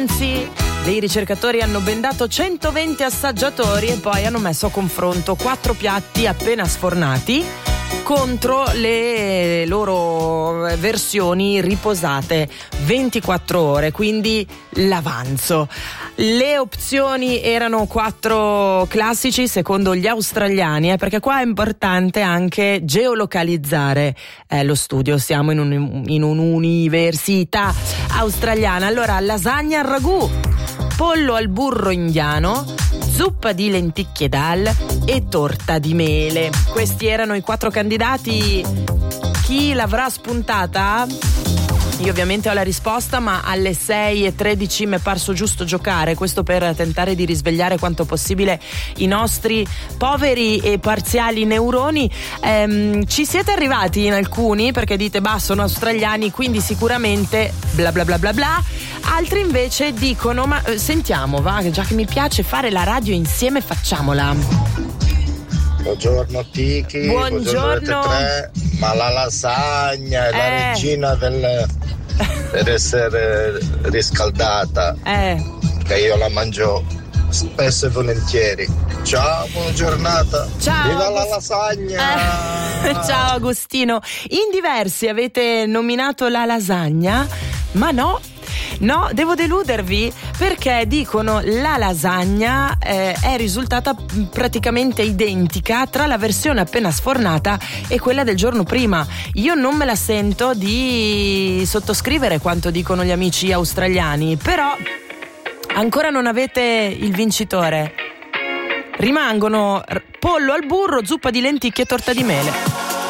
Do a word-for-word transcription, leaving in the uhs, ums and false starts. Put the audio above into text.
Anzi, dei ricercatori hanno bendato centoventi assaggiatori e poi hanno messo a confronto quattro piatti appena sfornati contro le loro versioni riposate ventiquattro ore, quindi l'avanzo. Le opzioni erano quattro classici secondo gli australiani, eh, perché qua è importante anche geolocalizzare eh, lo studio. Siamo in, un, in un'università australiana. Allora, lasagna al ragù, pollo al burro indiano, zuppa di lenticchie dal e torta di mele. Questi erano i quattro candidati. Chi l'avrà spuntata? Io ovviamente ho la risposta, ma alle sei e tredici mi è parso giusto giocare, questo per tentare di risvegliare quanto possibile i nostri poveri e parziali neuroni. Ehm, ci siete arrivati in alcuni perché dite bah, sono australiani, quindi sicuramente bla bla bla bla bla. Altri invece dicono ma eh, sentiamo, va, già che mi piace fare la radio insieme, facciamola. Buongiorno Tiki, buongiorno, buongiorno tre, ma la lasagna è eh. la regina del, per essere riscaldata, eh. che io la mangio spesso e volentieri. Ciao, buona giornata. Ciao. Viva la lasagna. Eh. Ciao Agostino. In diversi avete nominato la lasagna, ma no. No, devo deludervi perché dicono la lasagna eh, è risultata praticamente identica tra la versione appena sfornata e quella del giorno prima. Io non me la sento di sottoscrivere quanto dicono gli amici australiani, però ancora non avete il vincitore. Rimangono pollo al burro, zuppa di lenticchie e torta di mele.